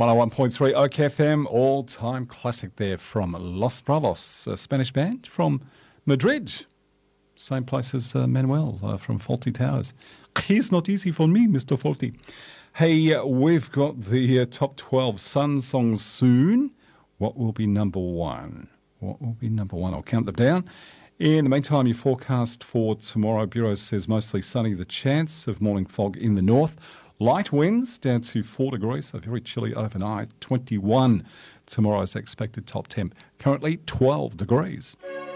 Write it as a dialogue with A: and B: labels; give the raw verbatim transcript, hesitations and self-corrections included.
A: one oh one point three Oak F M, all-time classic there from Los Bravos, a Spanish band from Madrid. Same place as uh, Manuel uh, from Fawlty Towers. It's not easy for me, Mister Fawlty. Hey, uh, we've got the uh, top twelve Sun songs soon. What will be number one? What will be number one? I'll count them down. In the meantime, your forecast for tomorrow, Bureau says mostly sunny, the chance of morning fog in the north. Light winds down to four degrees, so very chilly overnight. twenty-one tomorrow's expected top temp. Currently twelve degrees.